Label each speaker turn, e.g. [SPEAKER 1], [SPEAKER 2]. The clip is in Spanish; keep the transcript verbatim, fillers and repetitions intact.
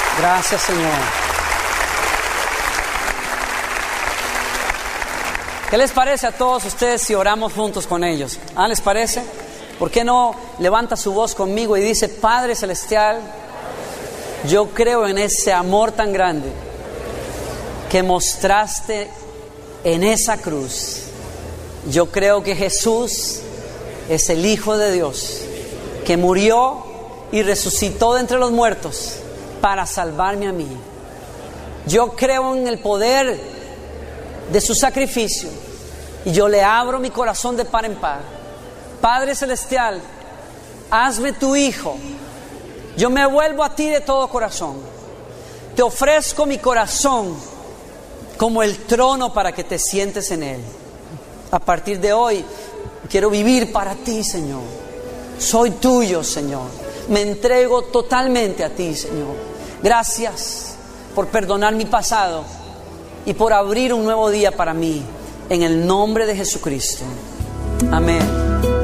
[SPEAKER 1] Gracias, Señor. ¿Qué les parece a todos ustedes si oramos juntos con ellos? ¿Ah, les parece? ¿Por qué no levanta su voz conmigo y dice: Padre Celestial, yo creo en ese amor tan grande que mostraste en esa cruz. Yo creo que Jesús es el Hijo de Dios, que murió y resucitó de entre los muertos para salvarme a mí. Yo creo en el poder de su sacrificio y yo le abro mi corazón de par en par. Padre Celestial, hazme tu Hijo. Yo me vuelvo a ti de todo corazón. Te ofrezco mi corazón como el trono para que te sientes en él. A partir de hoy quiero vivir para ti, Señor. Soy tuyo, Señor. Me entrego totalmente a ti, Señor. Gracias por perdonar mi pasado y por abrir un nuevo día para mí. En el nombre de Jesucristo. Amén.